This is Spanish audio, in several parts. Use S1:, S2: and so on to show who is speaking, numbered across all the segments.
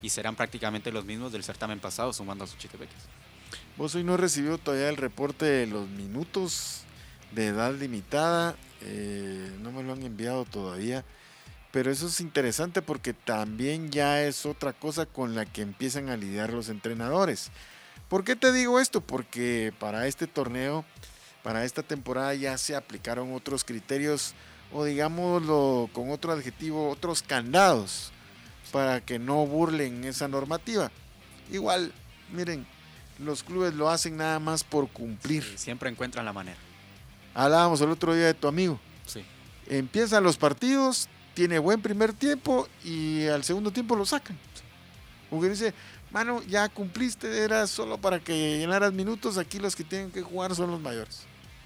S1: y serán prácticamente los mismos del certamen pasado, sumando a Suchitepeques.
S2: Vos hoy no recibió todavía el reporte de los minutos de edad limitada, no me lo han enviado todavía, pero eso es interesante porque también ya es otra cosa con la que empiezan a lidiar los entrenadores. ¿Por qué te digo esto? Porque para este torneo, para esta temporada ya se aplicaron otros criterios o digámoslo con otro adjetivo, otros candados para que no burlen esa normativa. Igual, miren, los clubes lo hacen nada más por cumplir.
S1: Sí, siempre encuentran la manera.
S2: Hablábamos el otro día de tu amigo.
S1: Sí.
S2: Empiezan los partidos, tiene buen primer tiempo y al segundo tiempo lo sacan. Porque dice, mano, ya cumpliste, era solo para que llenaras minutos, aquí los que tienen que jugar son los mayores.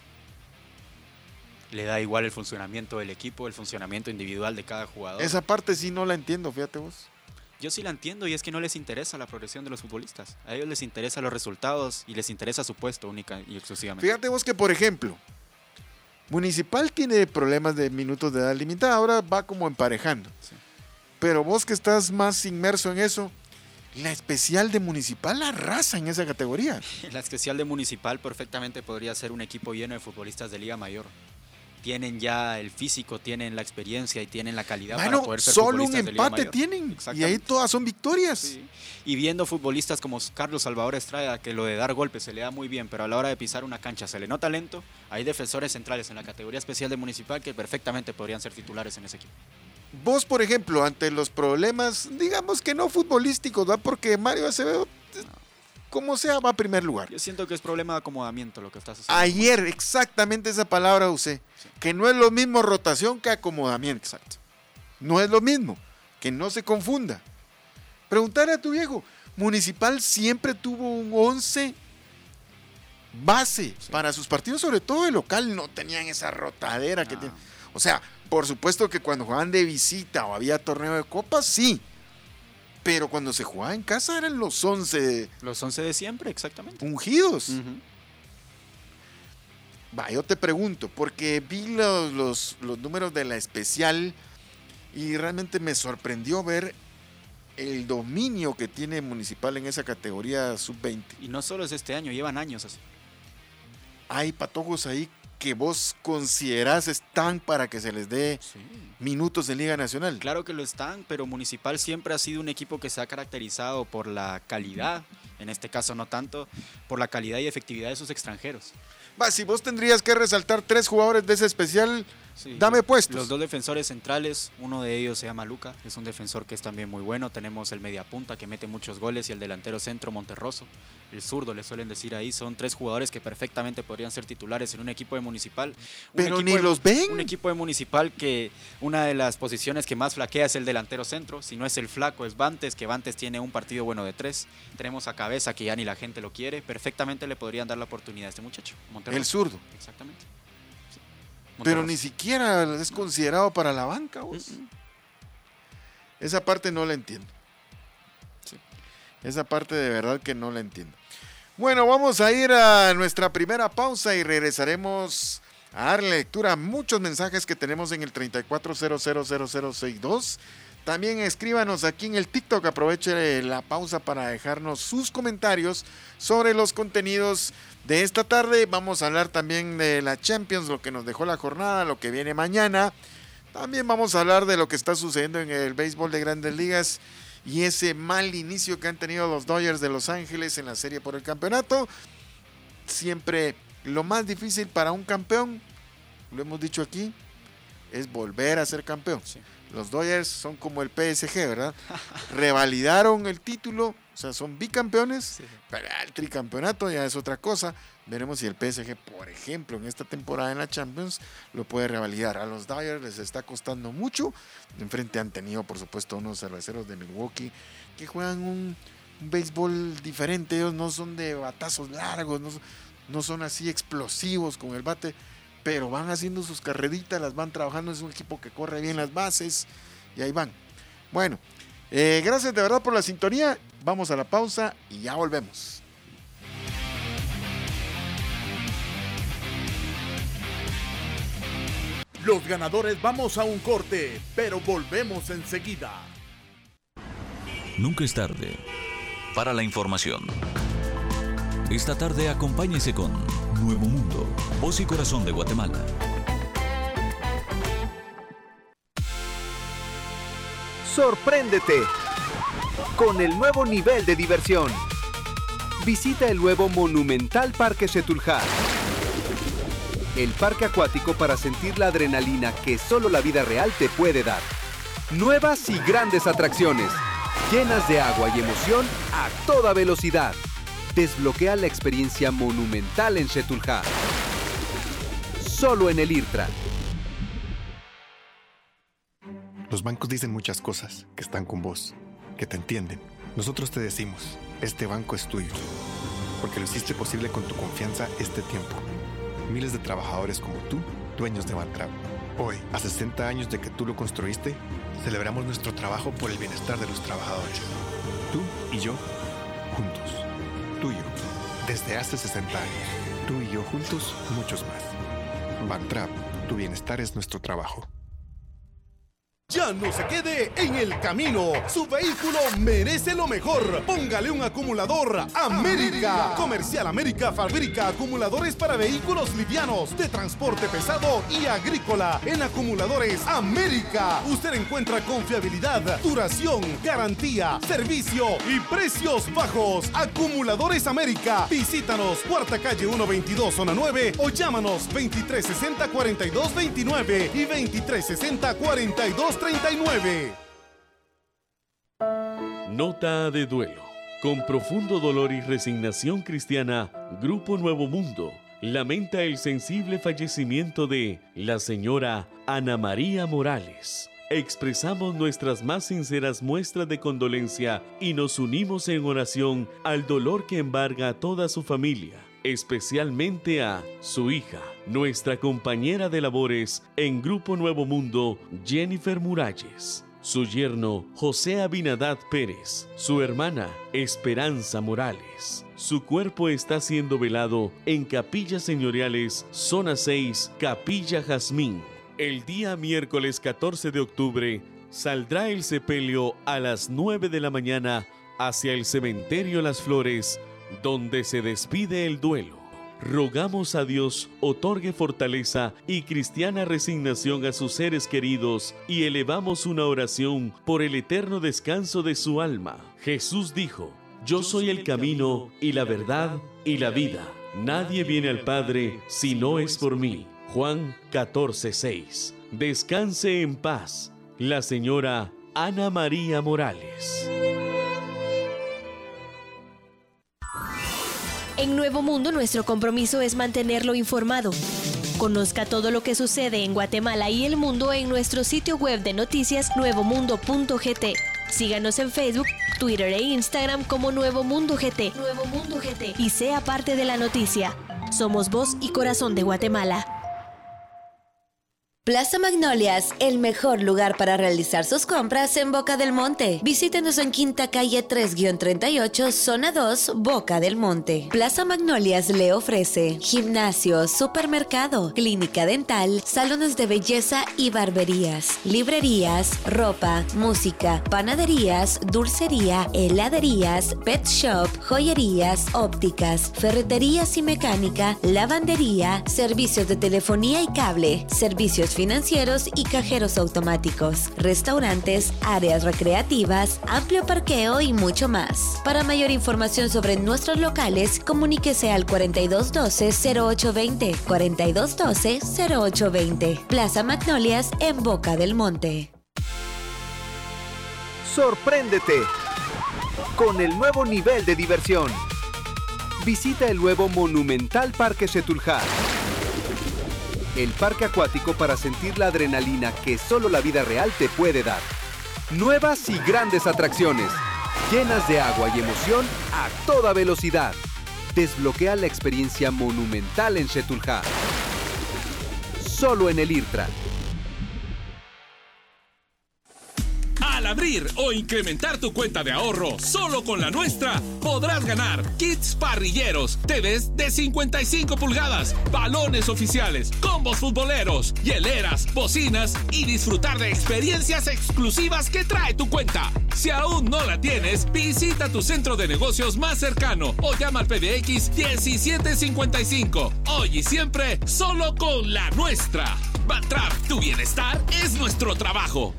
S1: Le da igual el funcionamiento del equipo, el funcionamiento individual de cada jugador.
S2: Esa parte sí no la entiendo, fíjate vos.
S1: Yo sí la entiendo y es que no les interesa la progresión de los futbolistas. A ellos les interesan los resultados y les interesa su puesto única y exclusivamente.
S2: Fíjate vos que, por ejemplo, Municipal tiene problemas de minutos de edad limitada, ahora va como emparejando.
S1: Sí.
S2: Pero vos que estás más inmerso en eso, la especial de Municipal arrasa en esa categoría.
S1: La especial de Municipal perfectamente podría ser un equipo lleno de futbolistas de Liga Mayor. Tienen ya el físico, tienen la experiencia y tienen la calidad para poder ser
S2: solo un
S1: futbolistas de Liga
S2: empate
S1: Mayor.
S2: tienen y ahí todas son victorias.
S1: Sí. Y viendo futbolistas como Carlos Salvador Estrada, que lo de dar golpes se le da muy bien, pero a la hora de pisar una cancha se le nota lento, hay defensores centrales en la categoría especial de Municipal que perfectamente podrían ser titulares en ese equipo.
S2: Vos, por ejemplo, ante los problemas, digamos que no futbolísticos, ¿va? Porque Mario Acevedo, como sea, va a primer lugar.
S1: Yo siento que es problema de acomodamiento lo que estás haciendo.
S2: Ayer, exactamente esa palabra usé,
S1: Sí.
S2: que no es lo mismo rotación que acomodamiento. Exacto. No es lo mismo, que no se confunda. Preguntarle a tu viejo, Municipal siempre tuvo un 11 base para sus partidos, sobre todo de local, no tenían esa rotadera que tienen. O sea, por supuesto que cuando jugaban de visita o había torneo de copas, sí. Pero cuando se jugaba en casa eran los 11
S1: Los 11 de siempre, exactamente.
S2: ungidos.
S1: Uh-huh.
S2: Va, yo te pregunto, porque vi los números de la especial y realmente me sorprendió ver el dominio que tiene Municipal en esa categoría sub-20.
S1: Y no solo es este año, llevan años así.
S2: Hay patojos ahí que vos considerás están para que se les dé minutos en Liga Nacional.
S1: Claro que lo están, pero Municipal siempre ha sido un equipo que se ha caracterizado por la calidad, en este caso no tanto, por la calidad y efectividad de sus extranjeros.
S2: Va, si vos tendrías que resaltar 3 jugadores de ese especial,
S1: Sí,
S2: dame puestos.
S1: Los 2 defensores centrales, uno de ellos se llama Luca, es un defensor que es también muy bueno. Tenemos el mediapunta que mete muchos goles y el delantero centro Monterroso, el zurdo le suelen decir ahí. Son 3 jugadores que perfectamente podrían ser titulares en un equipo de Municipal.
S2: Pero ni los ven.
S1: Un equipo de Municipal que una de las posiciones que más flaquea es el delantero centro. Si no es el flaco es Bantes, que Bantes tiene un partido bueno de 3. Tenemos a Cabeza, que ya ni la gente lo quiere. Perfectamente le podrían dar la oportunidad a este muchacho, Monterroso.
S2: El zurdo.
S1: Exactamente.
S2: Pero ni siquiera es considerado para la banca, vos. Esa parte no la entiendo.
S1: Sí.
S2: Esa parte de verdad que no la entiendo. Bueno, vamos a ir a nuestra primera pausa y regresaremos a darle lectura a muchos mensajes que tenemos en el 34000062. También escríbanos aquí en el TikTok, aproveche la pausa para dejarnos sus comentarios sobre los contenidos de esta tarde. Vamos a hablar también de la Champions, lo que nos dejó la jornada, lo que viene mañana. También vamos a hablar de lo que está sucediendo en el béisbol de Grandes Ligas y ese mal inicio que han tenido los Dodgers de Los Ángeles en la serie por el campeonato. Siempre lo más difícil para un campeón, lo hemos dicho aquí, es volver a ser campeón.
S1: Sí.
S2: Los Dodgers son como el PSG, ¿verdad? Revalidaron el título, o sea, son bicampeones,
S1: Sí.
S2: pero el tricampeonato ya es otra cosa. Veremos si el PSG, por ejemplo, en esta temporada en la Champions, lo puede revalidar. A los Dodgers les está costando mucho. Enfrente han tenido, por supuesto, unos cerveceros de Milwaukee que juegan un béisbol diferente. Ellos no son de batazos largos, no son así explosivos con el bate, pero van haciendo sus carreritas, las van trabajando. Es un equipo que corre bien las bases y ahí van. Bueno, gracias de verdad por la sintonía. Vamos a la pausa y ya volvemos.
S3: Los ganadores vamos a un corte, pero volvemos enseguida. Nunca es tarde para la información. Esta tarde acompáñese con Nuevo Mundo, voz y corazón de Guatemala.
S4: Sorpréndete con el nuevo nivel de diversión. Visita el nuevo monumental Parque Xetulhá. El parque acuático para sentir la adrenalina que solo la vida real te puede dar. Nuevas y grandes atracciones, llenas de agua y emoción a toda velocidad. Desbloquea la experiencia monumental en Xetulhá. Solo en el IRTRA.
S5: Los bancos dicen muchas cosas, que están con vos, que te entienden. Nosotros te decimos, este banco es tuyo, porque lo hiciste posible con tu confianza este tiempo. Miles de trabajadores como tú, dueños de Bantrap. Hoy, a 60 años de que tú lo construiste, celebramos nuestro trabajo por el bienestar de los trabajadores. Tú y yo, juntos. Tú y yo, desde hace 60 años. Tú y yo juntos, muchos más. Bantrap, tu bienestar es nuestro trabajo.
S6: Ya no se quede en el camino. Su vehículo merece lo mejor. Póngale un acumulador América. Comercial América fabrica acumuladores para vehículos livianos, de transporte pesado y agrícola. En Acumuladores América usted encuentra confiabilidad, duración, garantía, servicio y precios bajos. Acumuladores América. Visítanos, Cuarta Calle 122, Zona 9, o llámanos 2360-4229 y 2360-4239.
S7: Nota de duelo. Con profundo dolor y resignación cristiana, Grupo Nuevo Mundo lamenta el sensible fallecimiento de la señora Ana María Morales. Expresamos nuestras más sinceras muestras de condolencia y nos unimos en oración al dolor que embarga a toda su familia, especialmente a su hija, nuestra compañera de labores en Grupo Nuevo Mundo, Jennifer Muralles, su yerno José Abinadad Pérez, su hermana Esperanza Morales. Su cuerpo está siendo velado en Capillas Señoriales, Zona 6, Capilla Jazmín. El día miércoles 14 de octubre saldrá el sepelio a las 9 de la mañana hacia el cementerio Las Flores, donde se despide el duelo. Rogamos a Dios otorgue fortaleza y cristiana resignación a sus seres queridos y elevamos una oración por el eterno descanso de su alma. Jesús dijo: Yo soy el camino y la verdad y la vida. Nadie viene al Padre si no es por mí. Juan 14:6. Descanse en paz, la señora Ana María Morales.
S8: En Nuevo Mundo, nuestro compromiso es mantenerlo informado. Conozca todo lo que sucede en Guatemala y el mundo en nuestro sitio web de noticias nuevomundo.gt. Síganos en Facebook, Twitter e Instagram como Nuevo Mundo GT. Nuevo Mundo GT. Y sea parte de la noticia. Somos voz y corazón de Guatemala.
S9: Plaza Magnolias, el mejor lugar para realizar sus compras en Boca del Monte. Visítenos en Quinta Calle 3-38, Zona 2, Boca del Monte. Plaza Magnolias le ofrece gimnasio, supermercado, clínica dental, salones de belleza y barberías, librerías, ropa, música, panaderías, dulcería, heladerías, pet shop, joyerías, ópticas, ferreterías y mecánica, lavandería, servicios de telefonía y cable, servicios financieros y cajeros automáticos, restaurantes, áreas recreativas, amplio parqueo y mucho más. Para mayor información sobre nuestros locales, comuníquese al 4212-0820, 4212-0820. Plaza Magnolias en Boca del Monte.
S4: Sorpréndete con el nuevo nivel de diversión. Visita el nuevo monumental Parque Xetulhá. El parque acuático para sentir la adrenalina que solo la vida real te puede dar. Nuevas y grandes atracciones, llenas de agua y emoción a toda velocidad. Desbloquea la experiencia monumental en Xetulhá. Solo en el IRTRA.
S10: Al abrir o incrementar tu cuenta de ahorro solo con la nuestra, podrás ganar kits parrilleros, TVs de 55 pulgadas, balones oficiales, combos futboleros, hieleras, bocinas y disfrutar de experiencias exclusivas que trae tu cuenta. Si aún no la tienes, visita tu centro de negocios más cercano o llama al PBX 1755. Hoy y siempre, solo con la nuestra. Bantrap, tu bienestar es nuestro trabajo.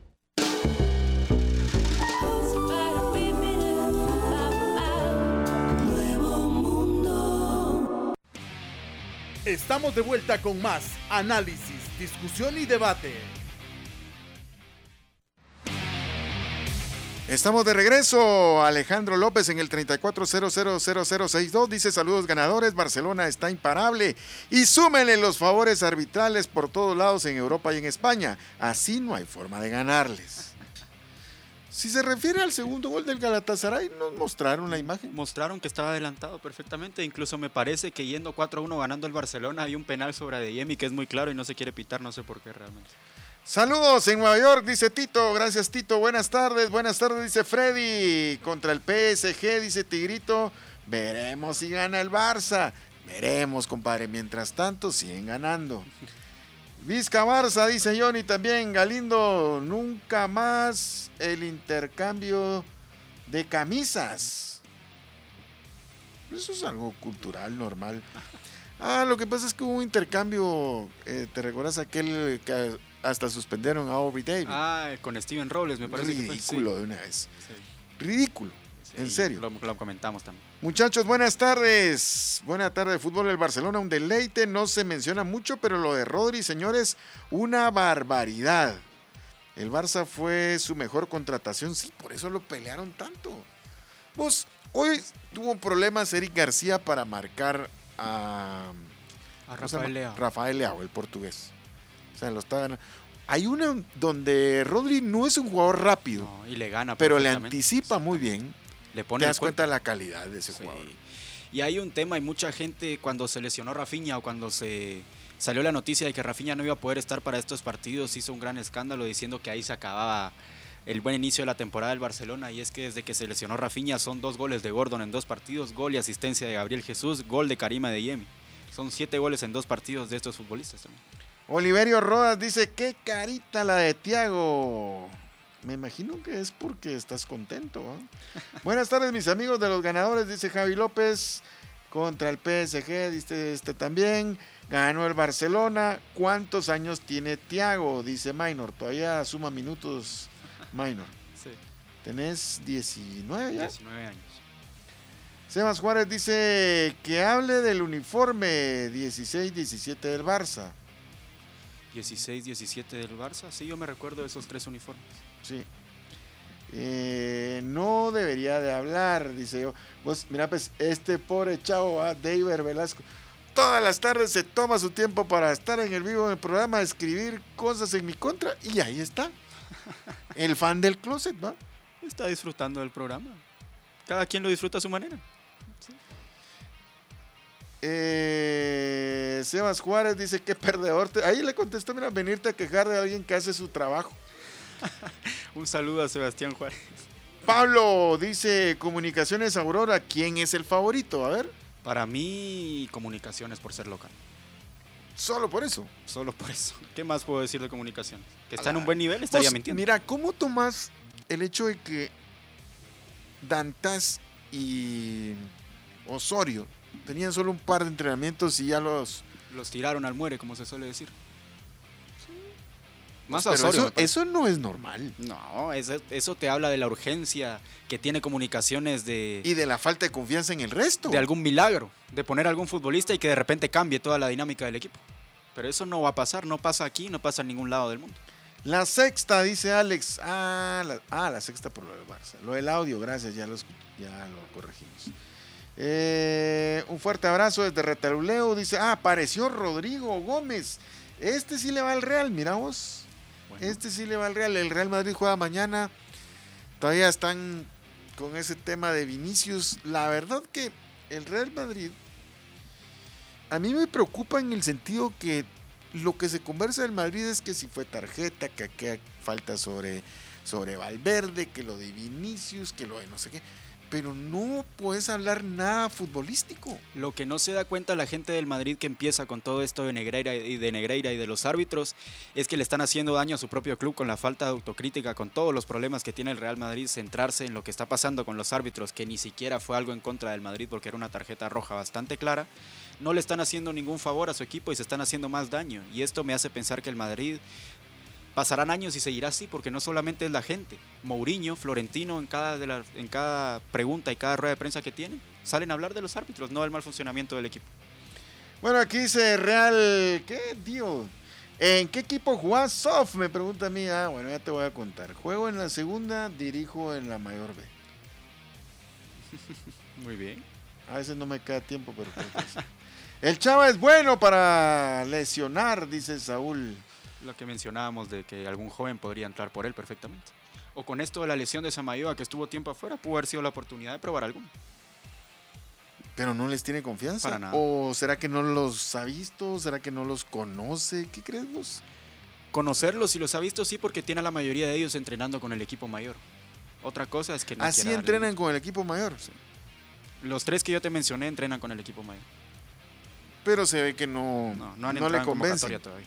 S6: Estamos de vuelta con más análisis, discusión y debate.
S2: Estamos de regreso. Alejandro López en el 34000062 dice: saludos ganadores, Barcelona está imparable y súmenle los favores arbitrales por todos lados en Europa y en España. Así no hay forma de ganarles. Si se refiere al segundo gol del Galatasaray, nos mostraron la imagen.
S1: Mostraron que estaba adelantado perfectamente. Incluso me parece que yendo 4-1 ganando el Barcelona, hay un penal sobre Adeyemi que es muy claro y no se quiere pitar, no sé por qué realmente.
S2: Saludos en Nueva York, dice Tito. Gracias, Tito. Buenas tardes, dice Freddy. Contra el PSG, dice Tigrito. Veremos si gana el Barça. Veremos, compadre. Mientras tanto, siguen ganando. Vizca Barça, dice Johnny también. Galindo, nunca más el intercambio de camisas. Eso es algo cultural, normal. Lo que pasa es que hubo un intercambio. ¿Te recuerdas aquel que hasta suspendieron a Aubrey David?
S1: Con Steven Robles, me parece.
S2: Ridículo
S1: que fue.
S2: de una vez.
S1: Sí.
S2: Ridículo.
S1: Sí,
S2: en serio.
S1: Lo comentamos también.
S2: Muchachos, buenas tardes. Buena tarde de fútbol del Barcelona, un deleite. No se menciona mucho, pero lo de Rodri, señores, una barbaridad. El Barça fue su mejor contratación, sí, por eso lo pelearon tanto. Pues hoy tuvo problemas Eric García para marcar a Rafael Leao, el portugués. O sea, lo está ganando. Hay una donde Rodri no es un jugador rápido,
S1: No, y le gana,
S2: pero le anticipa muy bien.
S1: Le pone
S2: Te das cuenta de la calidad de ese
S1: Sí.
S2: jugador.
S1: Y hay un tema, hay mucha gente cuando se lesionó Rafinha o cuando se salió la noticia de que Rafinha no iba a poder estar para estos partidos, hizo un gran escándalo diciendo que ahí se acababa el buen inicio de la temporada del Barcelona, y es que desde que se lesionó Rafinha son 2 goles de Gordon en 2 partidos, gol y asistencia de Gabriel Jesús, gol de Karim Adeyemi. Son 7 goles en 2 partidos de estos futbolistas también.
S2: Oliverio Rodas dice: qué carita la de Thiago. Me imagino que es porque estás contento, ¿eh? Buenas tardes, mis amigos de los ganadores, dice Javi López. Contra el PSG, dice también. Ganó el Barcelona. ¿Cuántos años tiene Thiago? Dice Minor. Todavía suma minutos, Minor.
S1: Sí.
S2: ¿Tenés 19 ya?
S1: 19 años.
S2: Sebas Juárez dice que hable del uniforme 16-17 del Barça.
S1: 16-17 del Barça, sí, yo me recuerdo de esos 3 uniformes.
S2: Sí. No debería de hablar, dice yo. Pues mira, pues este pobre chavo, David Velasco, todas las tardes se toma su tiempo para estar en el vivo en el programa, escribir cosas en mi contra, y ahí está. El fan del closet, ¿va?
S1: Está disfrutando del programa. Cada quien lo disfruta a su manera. Sí.
S2: Sebas Juárez dice: qué perdedor. Ahí le contestó: mira, venirte a quejar de alguien que hace su trabajo.
S1: Un saludo a Sebastián Juárez.
S2: Pablo dice: Comunicaciones Aurora, ¿quién es el favorito? A ver.
S1: Para mí, Comunicaciones por ser local.
S2: Solo por eso.
S1: Solo por eso. ¿Qué más puedo decir de Comunicaciones? Que está en un buen nivel, estaría mintiendo.
S2: Mira, ¿cómo tomas el hecho de que Dantas y Osorio tenían solo un par de entrenamientos y ya los
S1: tiraron al muere, como se suele decir? Más
S2: pero
S1: Osorio,
S2: eso no es normal.
S1: No, eso te habla de la urgencia que tiene Comunicaciones
S2: y de la falta de confianza en el resto.
S1: De algún milagro, de poner a algún futbolista y que de repente cambie toda la dinámica del equipo. Pero eso no va a pasar, no pasa aquí, no pasa en ningún lado del mundo.
S2: La sexta, dice Alex. La sexta por lo del Barça. Lo del audio, gracias, ya lo corregimos. Un fuerte abrazo desde Retaluleo. Dice: apareció Rodrigo Gómez. Este sí le va al Real, mira vos. Bueno. Este sí le va al Real. El Real Madrid juega mañana. Todavía están con ese tema de Vinicius. La verdad que el Real Madrid a mí me preocupa en el sentido que lo que se conversa del Madrid es que si fue tarjeta, que falta sobre sobre Valverde, que lo de Vinicius, que lo de no sé qué, pero no puedes hablar nada futbolístico.
S1: Lo que no se da cuenta la gente del Madrid que empieza con todo esto de Negreira y de los árbitros es que le están haciendo daño a su propio club con la falta de autocrítica, con todos los problemas que tiene el Real Madrid, centrarse en lo que está pasando con los árbitros, que ni siquiera fue algo en contra del Madrid porque era una tarjeta roja bastante clara. No le están haciendo ningún favor a su equipo y se están haciendo más daño. Y esto me hace pensar que el Madrid pasarán años y seguirá así, porque no solamente es la gente. Mourinho, Florentino, en cada pregunta y cada rueda de prensa que tienen, salen a hablar de los árbitros, no del mal funcionamiento del equipo.
S2: Bueno, aquí dice Real, ¿qué, tío? ¿En qué equipo jugás, Sof? Me pregunta a mí. Bueno, ya te voy a contar. Juego en la segunda, dirijo en la mayor B.
S1: Muy bien.
S2: A veces no me queda tiempo, pero el Chava es bueno para lesionar, dice Saúl.
S1: Lo que mencionábamos de que algún joven podría entrar por él perfectamente. O con esto de la lesión de Samayoa, que estuvo tiempo afuera, pudo haber sido la oportunidad de probar algo.
S2: ¿Pero no les tiene confianza?
S1: Para nada.
S2: ¿O será que no los ha visto? ¿Será que no los conoce? ¿Qué crees vos?
S1: Conocerlos, y los ha visto, sí, porque tiene a la mayoría de ellos entrenando con el equipo mayor. Otra cosa es que no
S2: ¿Así entrenan con el equipo mayor?
S1: Sí. Los 3 que yo te mencioné entrenan con el equipo mayor.
S2: Pero se ve que no le convence.
S1: Todavía.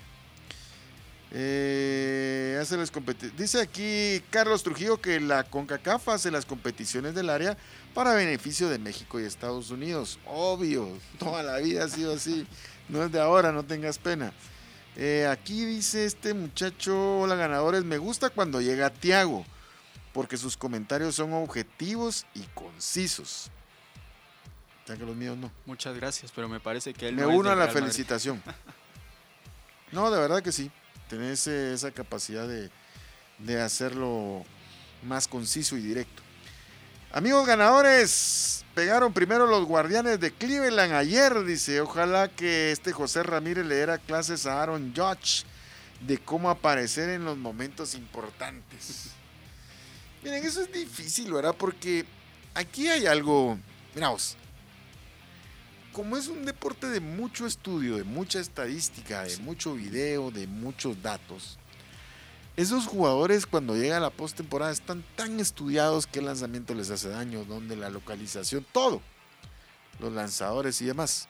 S2: Dice aquí Carlos Trujillo que la CONCACAF hace las competiciones del área para beneficio de México y Estados Unidos. Obvio, toda la vida ha sido así. No es de ahora, no tengas pena. Aquí dice este muchacho, hola ganadores, me gusta cuando llega Thiago, porque sus comentarios son objetivos y concisos. Ya que los míos no.
S1: Muchas gracias, pero me parece que él
S2: me
S1: no
S2: uno
S1: es
S2: a la
S1: Real Madrid.
S2: felicitación. No, de verdad que sí. Tenés esa capacidad de hacerlo más conciso y directo. Amigos ganadores, pegaron primero los Guardianes de Cleveland ayer, dice. Ojalá que este José Ramírez le diera clases a Aaron Judge de cómo aparecer en los momentos importantes. Miren, eso es difícil, ¿verdad? Porque aquí hay algo. Miraos. Como es un deporte de mucho estudio, de mucha estadística, de mucho video, de muchos datos, esos jugadores cuando llega la postemporada están tan estudiados que el lanzamiento les hace daño, donde la localización, todo, los lanzadores y demás.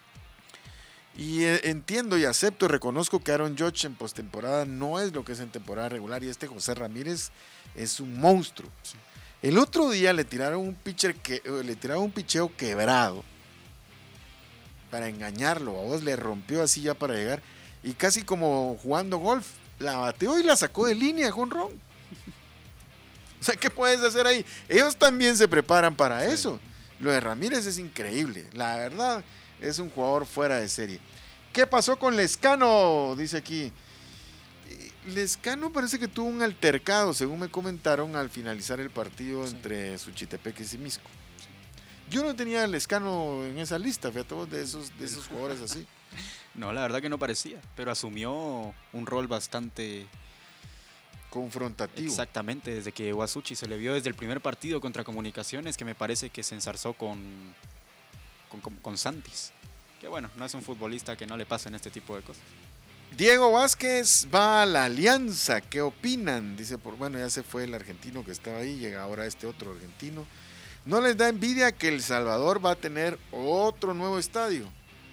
S2: Y entiendo y acepto y reconozco que Aaron Judge en postemporada no es lo que es en temporada regular, y este José Ramírez es un monstruo. El otro día le tiraron un picheo quebrado para engañarlo, a vos le rompió así ya para llegar, y casi como jugando golf, la bateó y la sacó de línea con ron. O sea, ¿qué puedes hacer ahí? Ellos también se preparan para eso. Lo de Ramírez es increíble, la verdad, es un jugador fuera de serie. ¿Qué pasó con Lescano? Dice aquí. Lescano parece que tuvo un altercado, según me comentaron, al finalizar el partido entre Suchitepeques y Misco. Yo no tenía a Lescano en esa lista, fíjate vos, de esos jugadores así.
S1: No, la verdad que no parecía, pero asumió un rol bastante
S2: confrontativo.
S1: Exactamente, desde que llegó a Suchi se le vio desde el primer partido contra Comunicaciones, que me parece que se enzarzó con Santis. Que bueno, no es un futbolista que no le pasen este tipo de cosas.
S2: Diego Vázquez va a la Alianza, ¿qué opinan? Dice, bueno, ya se fue el argentino que estaba ahí, llega ahora este otro argentino. ¿No les da envidia que El Salvador va a tener otro nuevo estadio?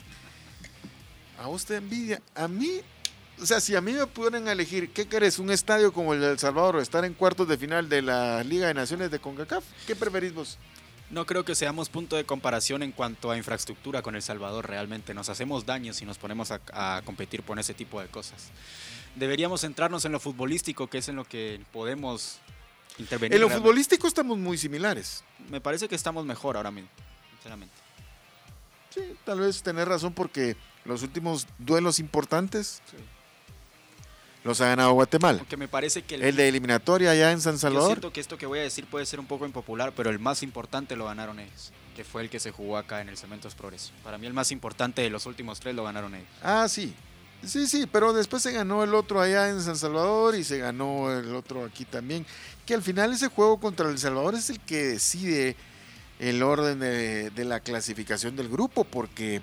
S2: ¿A usted envidia? A mí, o sea, si a mí me pudieran elegir, ¿qué querés? ¿Un estadio como el de El Salvador o estar en cuartos de final de la Liga de Naciones de CONCACAF? ¿Qué preferís vos?
S1: No creo que seamos punto de comparación en cuanto a infraestructura con El Salvador. Realmente nos hacemos daño si nos ponemos a competir por ese tipo de cosas. Deberíamos centrarnos en lo futbolístico, que es en lo que podemos intervenir.
S2: En lo futbolístico estamos muy similares.
S1: Me parece que estamos mejor ahora mismo, sinceramente.
S2: Sí, tal vez tenés razón, porque los últimos duelos importantes los ha ganado Guatemala.
S1: Porque me parece que
S2: el de eliminatoria allá en San Salvador.
S1: Yo siento que esto que voy a decir puede ser un poco impopular, pero el más importante lo ganaron ellos, que fue el que se jugó acá en el Cementos Progreso. Para mí el más importante de los últimos 3 lo ganaron ellos.
S2: Ah, sí. Sí, pero después se ganó el otro allá en San Salvador y se ganó el otro aquí también. Que al final ese juego contra El Salvador es el que decide el orden de la clasificación del grupo, porque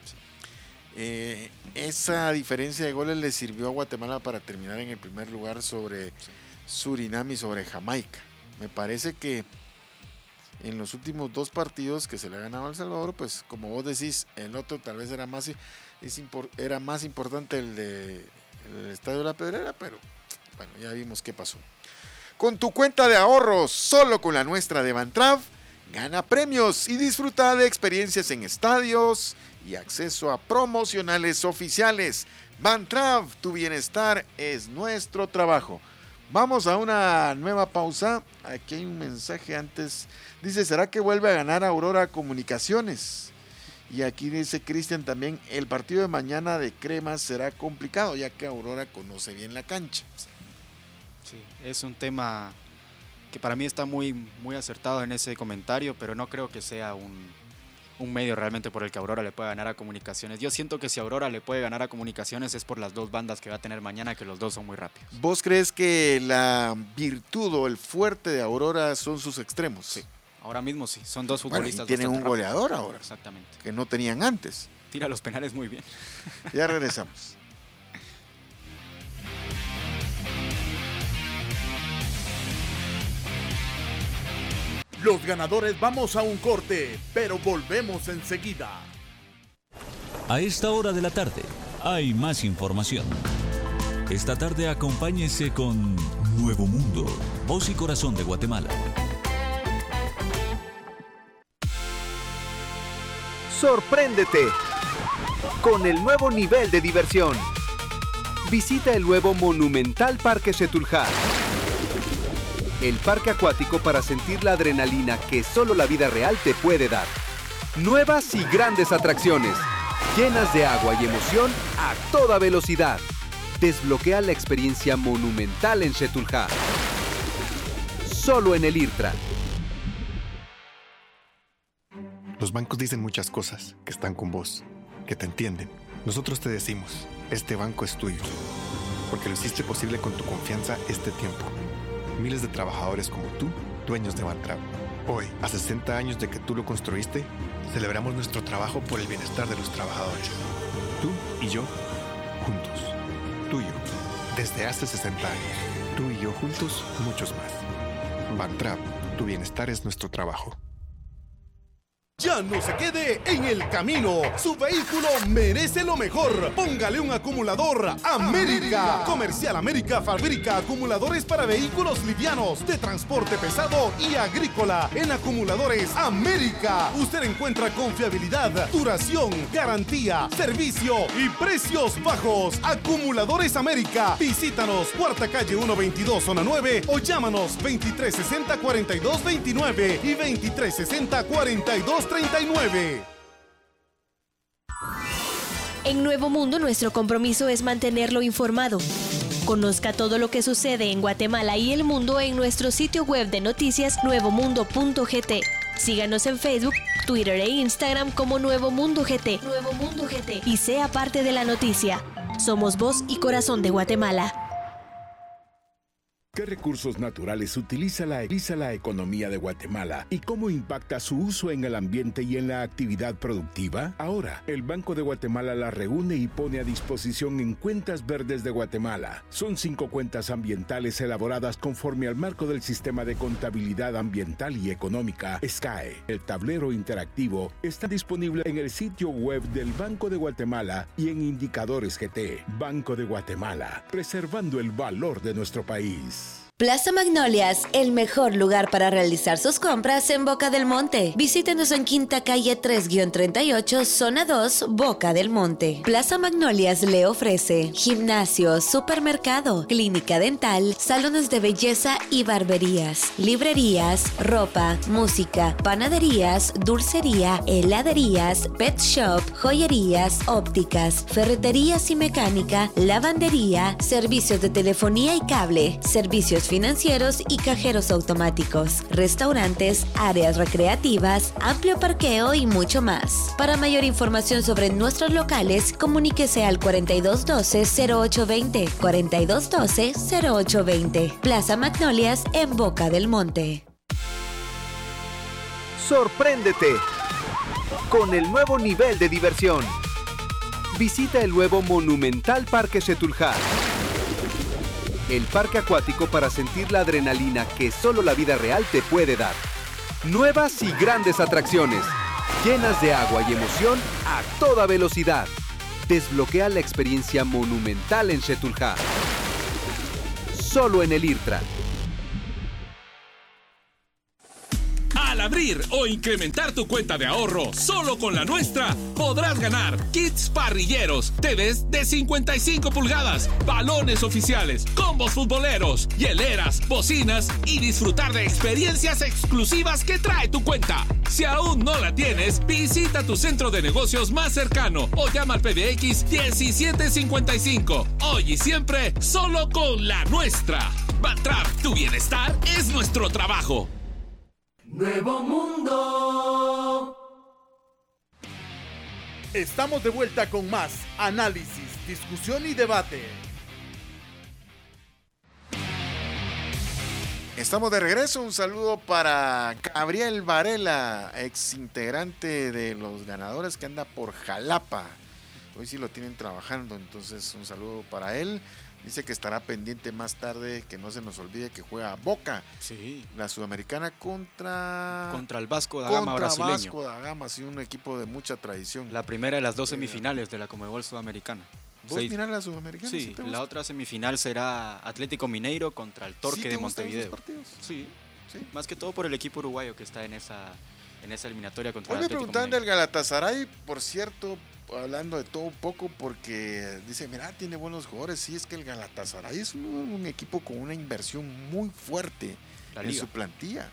S2: esa diferencia de goles le sirvió a Guatemala para terminar en el primer lugar sobre Surinam y sobre Jamaica. Me parece que en los últimos 2 partidos que se le ha ganado a El Salvador, pues como vos decís, el otro tal vez era más importante el Estadio de la Pedrera, pero bueno, ya vimos qué pasó. Con tu cuenta de ahorros, solo con la nuestra de Bantrav, gana premios y disfruta de experiencias en estadios y acceso a promocionales oficiales. Bantrav, tu bienestar es nuestro trabajo. Vamos a una nueva pausa. Aquí hay un mensaje antes. Dice, ¿será que vuelve a ganar Aurora Comunicaciones? Y aquí dice Cristian también, el partido de mañana de Cremas será complicado, ya que Aurora conoce bien la cancha.
S1: Sí, es un tema que para mí está muy, muy acertado en ese comentario, pero no creo que sea un medio realmente por el que Aurora le pueda ganar a Comunicaciones. Yo siento que si Aurora le puede ganar a Comunicaciones es por las 2 bandas que va a tener mañana, que los 2 son muy rápidos.
S2: ¿Vos crees que la virtud o el fuerte de Aurora son sus extremos?
S1: Sí, ahora mismo sí, son 2 futbolistas.
S2: Bueno, y tienen un goleador ahora.
S1: Exactamente.
S2: Que no tenían antes.
S1: Tira los penales muy bien.
S2: Ya regresamos.
S6: Los ganadores vamos a un corte, pero volvemos enseguida.
S3: A esta hora de la tarde hay más información. Esta tarde acompáñese con Nuevo Mundo, voz y corazón de Guatemala.
S4: Sorpréndete con el nuevo nivel de diversión. Visita el nuevo Monumental Parque Setúljar. El parque acuático para sentir la adrenalina que solo la vida real te puede dar. Nuevas y grandes atracciones, llenas de agua y emoción a toda velocidad. Desbloquea la experiencia monumental en Setúljar. Solo en el IRTRA.
S5: Los bancos dicen muchas cosas que están con vos, que te entienden. Nosotros te decimos, este banco es tuyo, porque lo hiciste posible con tu confianza este tiempo. Miles de trabajadores como tú, dueños de Bantrav. Hoy, a 60 años de que tú lo construiste, celebramos nuestro trabajo por el bienestar de los trabajadores. Tú y yo, juntos. Tú y yo, desde hace 60 años. Tú y yo juntos, muchos más. Bantrav, tu bienestar es nuestro trabajo.
S6: Ya no se quede en el camino. Su vehículo merece lo mejor. Póngale un acumulador América. Comercial América fabrica acumuladores para vehículos livianos, de transporte pesado y agrícola. En Acumuladores América usted encuentra confiabilidad, duración, garantía, servicio y precios bajos. Acumuladores América. Visítanos, Cuarta Calle 122, Zona 9, o llámanos 2360-4229 y 2360-4239.
S8: En Nuevo Mundo, nuestro compromiso es mantenerlo informado. Conozca todo lo que sucede en Guatemala y el mundo en nuestro sitio web de noticias nuevomundo.gt. Síganos en Facebook, Twitter e Instagram como Nuevo Mundo GT. Nuevo Mundo GT. Y sea parte de la noticia. Somos voz y corazón de Guatemala.
S11: ¿Qué recursos naturales utiliza la economía de Guatemala y cómo impacta su uso en el ambiente y en la actividad productiva? Ahora, el Banco de Guatemala la reúne y pone a disposición en Cuentas Verdes de Guatemala. Son 5 cuentas ambientales elaboradas conforme al marco del Sistema de Contabilidad Ambiental y Económica, SCAE. El tablero interactivo está disponible en el sitio web del Banco de Guatemala y en Indicadores GT. Banco de Guatemala, preservando el valor de nuestro país.
S9: Plaza Magnolias, el mejor lugar para realizar sus compras en Boca del Monte. Visítenos en Quinta Calle 3-38, Zona 2, Boca del Monte. Plaza Magnolias le ofrece gimnasio, supermercado, clínica dental, salones de belleza y barberías, librerías, ropa, música, panaderías, dulcería, heladerías, pet shop, joyerías, ópticas, ferreterías y mecánica, lavandería, servicios de telefonía y cable, servicios financieros y cajeros automáticos, restaurantes, áreas recreativas, amplio parqueo y mucho más. Para mayor información sobre nuestros locales, comuníquese al 4212-0820, 4212-0820. Plaza Magnolias en Boca del Monte.
S4: Sorpréndete con el nuevo nivel de diversión. Visita el nuevo Monumental Parque Setúljar. el parque acuático para sentir la adrenalina que solo la vida real te puede dar. Nuevas y grandes atracciones, llenas de agua y emoción a toda velocidad. Desbloquea la experiencia monumental en Xetulja. Solo en el IRTRA.
S10: Al abrir o incrementar tu cuenta de ahorro solo con la nuestra, podrás ganar kits parrilleros, TVs de 55 pulgadas, balones oficiales, combos futboleros, hieleras, bocinas y disfrutar de experiencias exclusivas que trae tu cuenta. Si aún no la tienes, visita tu centro de negocios más cercano o llama al PBX 1755. Hoy y siempre, solo con la nuestra. Bantrap, tu bienestar es nuestro trabajo.
S12: Nuevo Mundo.
S6: Estamos de vuelta con más análisis, discusión y debate.
S2: Estamos de regreso. Un saludo para Gabriel Varela, ex integrante de los ganadores que anda por Jalapa. Hoy sí lo tienen trabajando, entonces un saludo para él. Dice que estará pendiente más tarde, que no se nos olvide que juega Boca.
S1: Sí.
S2: La Sudamericana contra
S1: el Vasco da Gama brasileño.
S2: Vasco da Gama, sí, un equipo de mucha tradición.
S1: La primera de las dos semifinales de la Conmebol Sudamericana.
S2: ¿Vos mirás la Sudamericana?
S1: Sí, la otra semifinal será Atlético Mineiro contra el Torque de Montevideo. Sí, más que todo por el equipo uruguayo que está en esa eliminatoria contra
S2: el
S1: el Atlético
S2: Mineiro. Hoy me preguntaban
S1: Mineiro.
S2: del Galatasaray, por cierto, hablando de todo un poco, porque dice, mira, tiene buenos jugadores. Sí, es que el Galatasaray es un equipo con una inversión muy fuerte en su plantilla.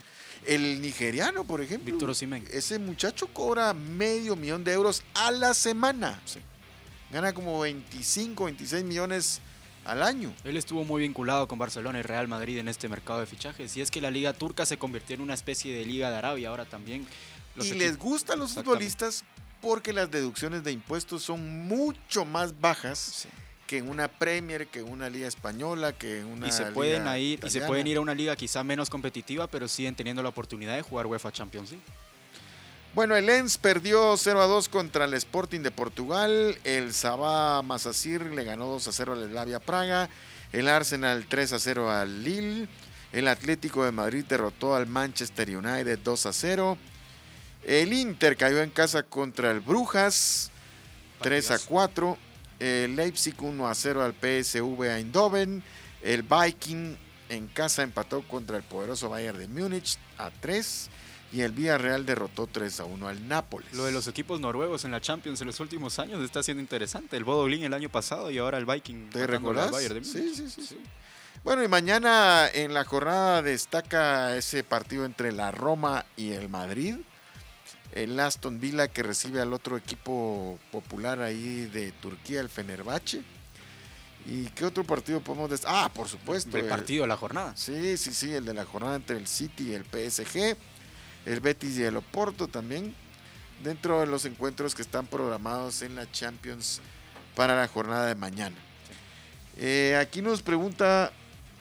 S2: El nigeriano, por ejemplo,
S1: Víctor Osimhen.
S2: Ese muchacho cobra $500,000 a la semana.
S1: Sí.
S2: Gana como 25, 26 millones al año.
S1: Él estuvo muy vinculado con Barcelona y Real Madrid en este mercado de fichajes. Y es que la liga turca se convirtió en una especie de liga de Arabia ahora también.
S2: Y les gusta a los futbolistas porque las deducciones de impuestos son mucho más bajas que en una Premier, que en una liga española, que en una
S1: y se
S2: liga
S1: pueden
S2: italiana.
S1: Y se pueden ir a una liga quizá menos competitiva, pero siguen teniendo la oportunidad de jugar UEFA Champions League.
S2: Bueno, el Lens perdió 0-2 contra el Sporting de Portugal. El Sabah Masasir le ganó 2-0 al Slavia Praga. El Arsenal 3-0 al Lille. El Atlético de Madrid derrotó al Manchester United 2-0. El Inter cayó en casa contra el Brujas 3-4. El Leipzig 1-0 al PSV Eindhoven. El Viking en casa empató contra el poderoso Bayern de Múnich 3. Y el Villarreal derrotó 3-1 al Nápoles.
S1: Lo de los equipos noruegos en la Champions en los últimos años está siendo interesante. El Bodo Glimt el año pasado y ahora el Viking.
S2: ¿Te recordás?
S1: Bayern de Múnich.
S2: Sí. Bueno, y mañana en la jornada destaca ese partido entre la Roma y el Madrid. El Aston Villa que recibe al otro equipo popular ahí de Turquía, el Fenerbahce. ¿Y qué otro partido podemos destacar? Por supuesto.
S1: El partido de la jornada.
S2: Sí, el de la jornada entre el City y el PSG. El Betis y el Oporto también, dentro de los encuentros que están programados en la Champions para la jornada de mañana. Aquí nos pregunta,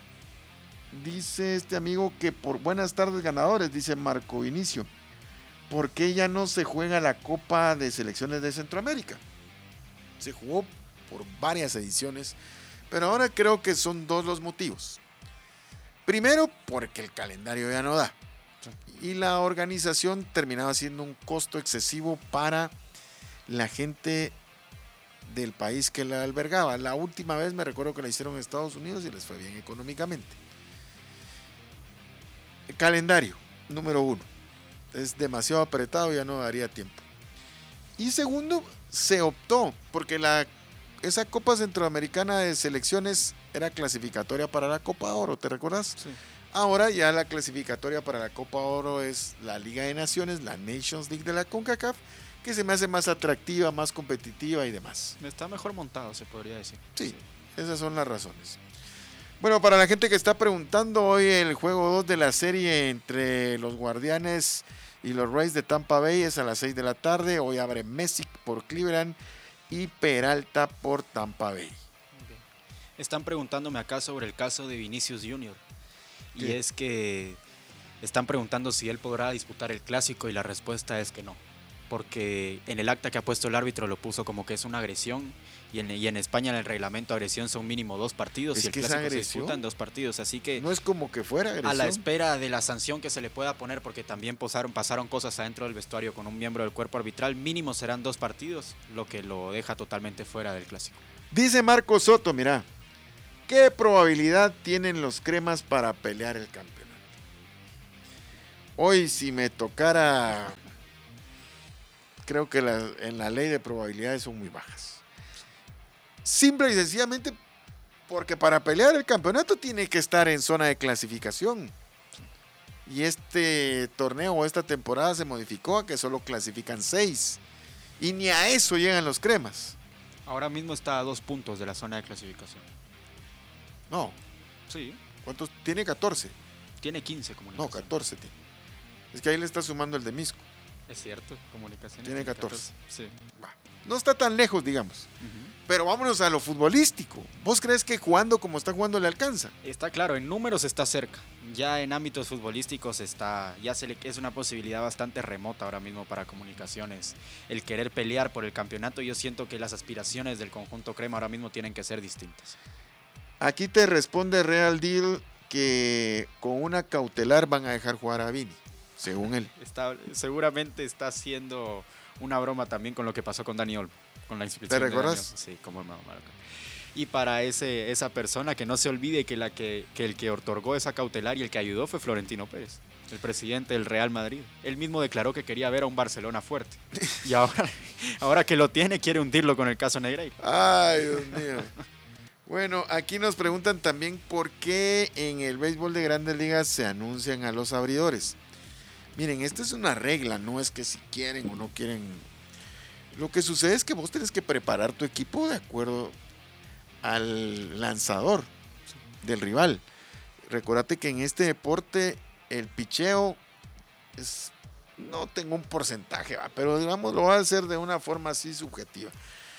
S2: dice este amigo que por buenas tardes ganadores, dice Marco Vinicio, ¿por qué ya no se juega la Copa de Selecciones de Centroamérica? Se jugó por varias ediciones, pero ahora creo que son dos los motivos. Primero, porque el calendario ya no da. Y la organización terminaba siendo un costo excesivo para la gente del país que la albergaba. La última vez me recuerdo que la hicieron en Estados Unidos y les fue bien económicamente. El calendario, número 1. Es demasiado apretado, ya no daría tiempo. Y segundo, se optó, porque esa Copa Centroamericana de Selecciones era clasificatoria para la Copa Oro, ¿te recuerdas?
S1: Sí.
S2: Ahora ya la clasificatoria para la Copa Oro es la Liga de Naciones, la Nations League de la CONCACAF, que se me hace más atractiva, más competitiva y demás.
S1: Está mejor montado, se podría decir.
S2: Sí, esas son las razones. Bueno, para la gente que está preguntando, hoy el juego 2 de la serie entre los Guardianes y los Rays de Tampa Bay es a las 6 de la tarde. Hoy abre Messick por Cleveland y Peralta por Tampa Bay.
S1: Okay. Están preguntándome acá sobre el caso de Vinicius Junior. Y
S2: ¿qué?
S1: Es que están preguntando si él podrá disputar el Clásico y la respuesta es que no. porque en el acta que ha puesto el árbitro lo puso como que es una agresión, y en España en el reglamento agresión son mínimo 2 partidos, y el clásico se disputa en 2 partidos, así que
S2: no es como que fuera agresión.
S1: A la espera de la sanción que se le pueda poner, porque también pasaron cosas adentro del vestuario con un miembro del cuerpo arbitral, mínimo serán 2 partidos, lo que lo deja totalmente fuera del clásico.
S2: Dice Marco Soto, mira, ¿qué probabilidad tienen los cremas para pelear el campeonato? Hoy si me tocara, creo que en la ley de probabilidades son muy bajas. Simple y sencillamente porque para pelear el campeonato tiene que estar en zona de clasificación. Y este torneo o esta temporada se modificó a que solo clasifican 6. Y ni a eso llegan los cremas.
S1: Ahora mismo está a 2 puntos de la zona de clasificación.
S2: No.
S1: Sí.
S2: ¿Cuántos? Tiene 14.
S1: Tiene 15
S2: No,
S1: comunicaciones.
S2: 14 tiene. Es que ahí le está sumando el de Misco.
S1: Es cierto, comunicaciones.
S2: Tiene 14.
S1: Sí.
S2: No está tan lejos, digamos. Pero vámonos a lo futbolístico. ¿Vos crees que jugando como está jugando le alcanza?
S1: Está claro, en números está cerca. Ya en ámbitos futbolísticos es una posibilidad bastante remota ahora mismo para Comunicaciones. El querer pelear por el campeonato, yo siento que las aspiraciones del conjunto crema ahora mismo tienen que ser distintas.
S2: Aquí te responde Real Deal que con una cautelar van a dejar jugar a Vini, según él.
S1: Seguramente está haciendo una broma también con lo que pasó con Dani Olmo, con la inscripción.
S2: ¿Te recuerdas?
S1: Sí, como hermano. Y para esa persona que no se olvide que el que otorgó esa cautelar y el que ayudó fue Florentino Pérez, el presidente del Real Madrid. Él mismo declaró que quería ver a un Barcelona fuerte. Y ahora que lo tiene, quiere hundirlo con el caso Negreira.
S2: Ay, Dios mío. Bueno, aquí nos preguntan también por qué en el béisbol de Grandes Ligas se anuncian a los abridores. Miren, esta es una regla, no es que si quieren o no quieren. Lo que sucede es que vos tenés que preparar tu equipo de acuerdo al lanzador del rival. Recordate que en este deporte el picheo no tengo un porcentaje, pero digamos lo va a hacer de una forma así subjetiva.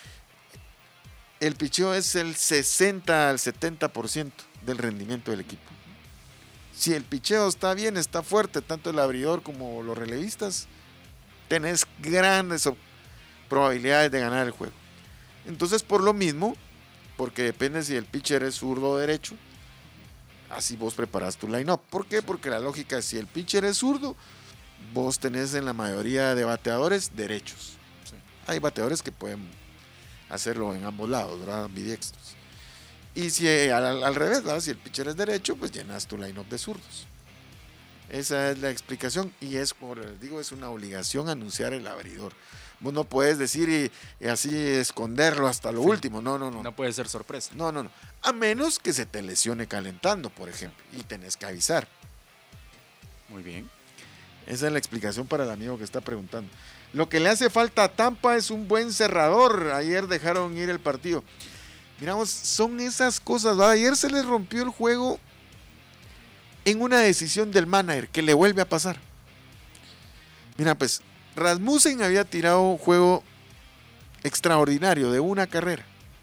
S2: El picheo es el 60 al 70% del rendimiento del equipo. Si el picheo está bien, está fuerte, tanto el abridor como los relevistas, tenés grandes probabilidades de ganar el juego. Entonces, por lo mismo, porque depende si el pitcher es zurdo o derecho, así vos preparás tu line-up. ¿Por qué? Porque la lógica es, si el pitcher es zurdo, vos tenés en la mayoría de bateadores derechos. Sí. Hay bateadores que pueden hacerlo en ambos lados, ¿verdad? Ambidiestros. Y si al revés, ¿verdad? Si el pitcher es derecho, pues llenas tu line-up de zurdos. Esa es la explicación y es, como les digo, es una obligación anunciar el abridor. Vos no puedes decir y así esconderlo hasta lo último. No.
S1: No puede ser sorpresa.
S2: No. A menos que se te lesione calentando, por ejemplo, y tenés que avisar.
S1: Muy bien.
S2: Esa es la explicación para el amigo que está preguntando. Lo que le hace falta a Tampa es un buen cerrador. Ayer dejaron ir el partido. Miramos, son esas cosas, ¿verdad? Ayer se les rompió el juego en una decisión del manager que le vuelve a pasar. Mira, pues Rasmussen había tirado un juego extraordinario de una carrera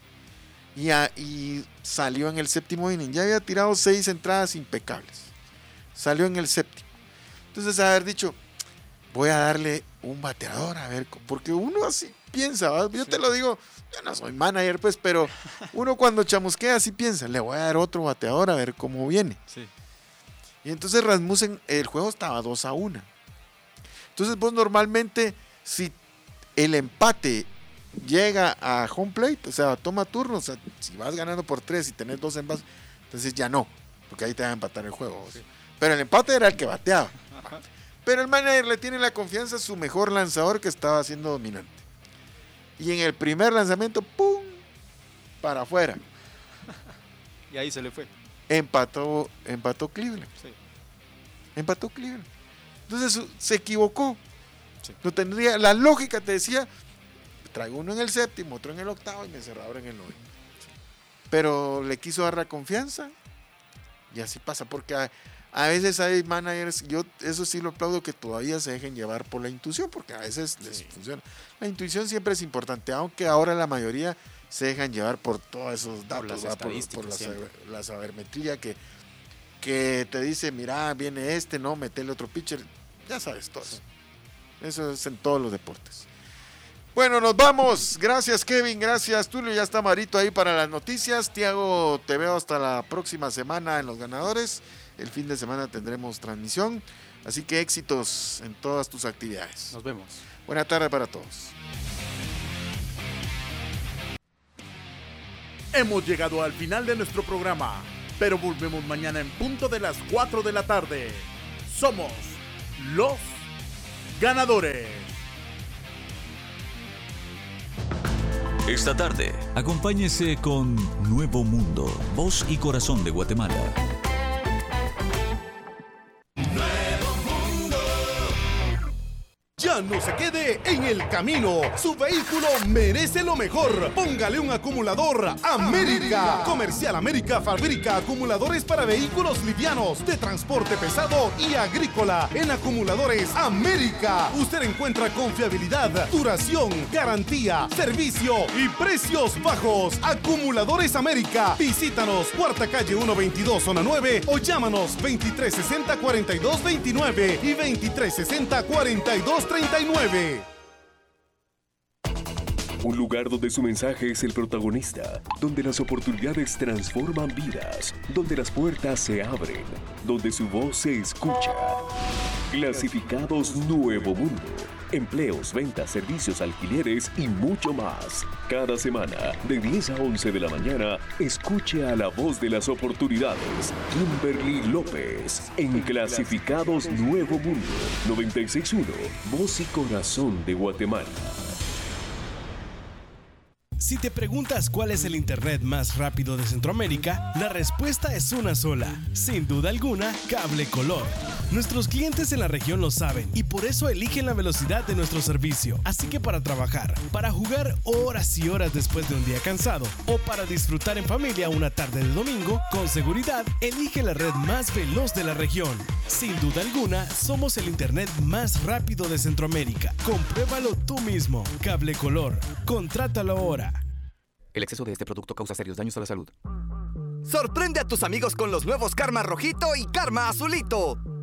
S2: y salió en el séptimo inning. Ya había tirado 6 entradas impecables. Salió en el séptimo. Entonces haber dicho, voy a darle un bateador, a ver, porque uno así piensa, ¿verdad? Yo te lo digo, yo no soy manager, pues, pero uno cuando chamusquea así piensa, le voy a dar otro bateador a ver cómo viene.
S1: Sí.
S2: Y entonces Rasmussen, el juego estaba 2-1. Entonces vos normalmente, si el empate llega a home plate, o sea, toma turno, o sea, si vas ganando por 3 y tenés 2 envases, entonces ya no, porque ahí te va a empatar el juego. Sí. Pero el empate era el que bateaba. Ajá. Pero el manager le tiene la confianza a su mejor lanzador que estaba siendo dominante. Y en el primer lanzamiento, ¡pum!, para afuera.
S1: Y ahí se le fue.
S2: Empató Cleveland.
S1: Sí.
S2: Empató Cleveland. Entonces se equivocó. Sí. No tendría, la lógica te decía, traigo uno en el séptimo, otro en el octavo y mi cerrador en el noveno. Sí. Pero le quiso dar la confianza y así pasa, porque a veces hay managers, yo eso sí lo aplaudo, que todavía se dejen llevar por la intuición, porque a veces les funciona. La intuición siempre es importante, aunque ahora la mayoría se dejan llevar por todos esos datos, por la sabermetría que te dice, mira, viene no, metele otro pitcher, ya sabes todo eso. Eso es en todos los deportes. Bueno, nos vamos. Gracias, Kevin. Gracias, Tulio. Ya está Marito ahí para las noticias. Tiago, te veo hasta la próxima semana en Los Ganadores. El fin de semana tendremos transmisión. Así que éxitos en todas tus actividades.
S1: Nos vemos.
S2: Buena tarde para todos.
S6: Hemos llegado al final de nuestro programa, pero volvemos mañana en punto de las 4 de la tarde. Somos Los Ganadores.
S3: Esta tarde, acompáñese con Nuevo Mundo, voz y corazón de Guatemala.
S6: Ya no se quede en el camino. Su vehículo merece lo mejor. Póngale un acumulador América. Comercial América fabrica acumuladores para vehículos livianos, de transporte pesado y agrícola. En Acumuladores América usted encuentra confiabilidad, duración, garantía, servicio y precios bajos. Acumuladores América. Visítanos, Cuarta Calle 122, Zona 9, o llámanos 2360-4229 y 2360-4239.
S13: Un lugar donde su mensaje es el protagonista, donde las oportunidades transforman vidas, donde las puertas se abren, donde su voz se escucha. Clasificados Nuevo Mundo. Empleos, ventas, servicios, alquileres y mucho más. Cada semana, de 10 a 11 de la mañana, escuche a la voz de las oportunidades, Kimberly López, en Clasificados Nuevo Mundo, 96.1, voz y corazón de Guatemala.
S14: Si te preguntas cuál es el internet más rápido de Centroamérica, la respuesta es una sola. Sin duda alguna, Cable Color. Nuestros clientes en la región lo saben y por eso eligen la velocidad de nuestro servicio. Así que para trabajar, para jugar horas y horas después de un día cansado o para disfrutar en familia una tarde de domingo, con seguridad, elige la red más veloz de la región. Sin duda alguna, somos el internet más rápido de Centroamérica. Compruébalo tú mismo. Cable Color. Contrátalo ahora.
S15: El exceso de este producto causa serios daños a la salud.
S16: Sorprende a tus amigos con los nuevos Karma Rojito y Karma Azulito.